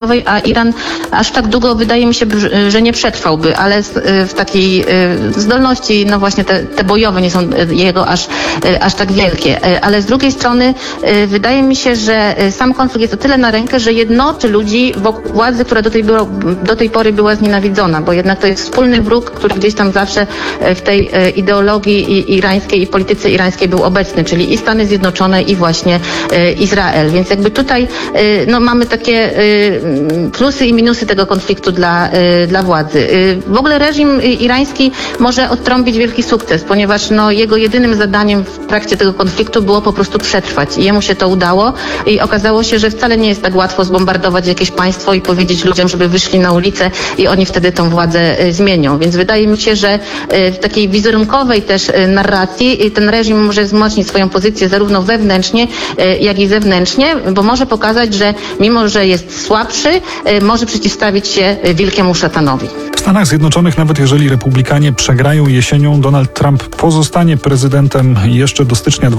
pokojowej, a Iran aż tak długo wydaje mi się, że nie przetrwałby, ale w takiej zdolności, no właśnie te bojowe nie są jego aż tak wielkie. Ale z drugiej strony wydaje mi się, że sam konflikt jest o tyle na rękę, że jednoczy ludzi wokół władzy, która do tej pory była znienawidzona, bo jednak to jest wspólny wróg, który gdzieś tam zawsze w tej ideologii irańskiej i polityce irańskiej był obecny, czyli i Stany Zjednoczone, i właśnie Izrael. Więc jakby tutaj no, mamy takie plusy i minusy tego konfliktu dla władzy. W ogóle reżim irański może odtrąbić wielki sukces, ponieważ no, jego jedynym zadaniem w trakcie tego konfliktu było po prostu przetrwać. I jemu się to udało i okazało się, że wcale nie jest tak łatwo zbombardować jakieś państwo i powiedzieć ludziom, żeby wyszli na ulicę i oni wtedy tą władzę zmienią. Więc wydaje mi się, że w takiej wizerunkowej też narracji ten reżim może wzmocnić swoją pozycję zarówno wewnętrznie, jak i zewnętrznie, bo może pokazać, że mimo, że jest słabszy, może przeciwstawić się wielkiemu szatanowi. W Stanach Zjednoczonych, nawet jeżeli republikanie przegrają jesienią, Donald Trump pozostanie prezydentem jeszcze do stycznia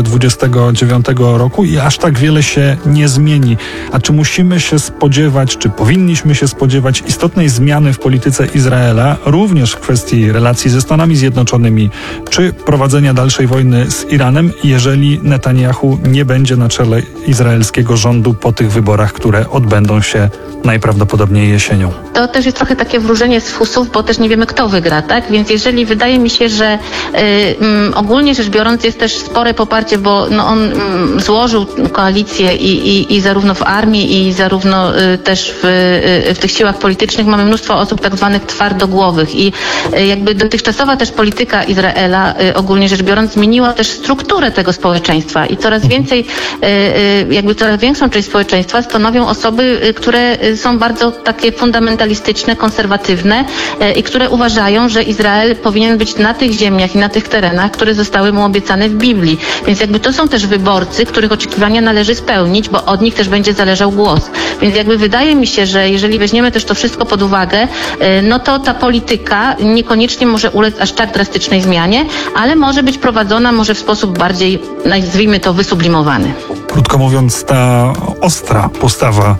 2029 roku i aż tak wiele się nie zmieni. A czy musimy się spodziewać, czy powinniśmy się spodziewać istotnej zmiany w polityce Izraela, również w kwestii relacji ze Stanami Zjednoczonymi, czy prowadzenia dalszej wojny z Iranem, jeżeli Netanyahu nie będzie na czele izraelskiego rządu po tych wyborach, które odbędą się najprawdopodobniej jesienią? To też jest trochę takie wróżenie z fusów, bo też nie wiemy, kto wygra, tak? Więc jeżeli wydaje mi się, że ogólnie rzecz biorąc jest też spore poparcie, bo no, on złożył koalicję i zarówno w armii, i zarówno też w tych siłach politycznych mamy mnóstwo osób tak zwanych twardogłowych i jakby dotychczasowa też polityka Izraela, ogólnie rzecz biorąc, zmieniła też strukturę tego społeczeństwa i coraz więcej, jakby coraz większą część społeczeństwa stanowią osoby, które są bardzo takie fundamentalistyczne, konserwatywne i które uważają, że Izrael powinien być na tych ziemiach i na tych terenach, które zostały mu obiecane w Biblii. Więc jakby to są też wyborcy, których oczekiwania należy spełnić, bo od nich też będzie zależał głos. Więc jakby wydaje mi się, że jeżeli weźmiemy też to wszystko pod uwagę, no to ta polityka niekoniecznie może ulec aż tak drastycznej zmianie, ale może być prowadzona może w sposób bardziej, nazwijmy to, wysublimowany. Krótko mówiąc, ta ostra postawa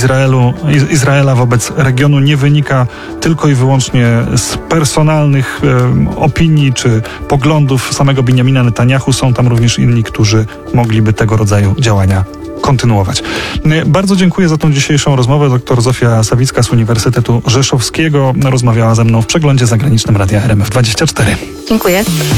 Izraela wobec regionu nie wynika tylko i wyłącznie z personalnych opinii czy poglądów samego Binjamina Netanyahu. Są tam również inni, którzy mogliby tego rodzaju działania kontynuować. Bardzo dziękuję za tą dzisiejszą rozmowę. Dr Zofia Sawicka z Uniwersytetu Rzeszowskiego rozmawiała ze mną w przeglądzie zagranicznym Radia RMF24. Dziękuję.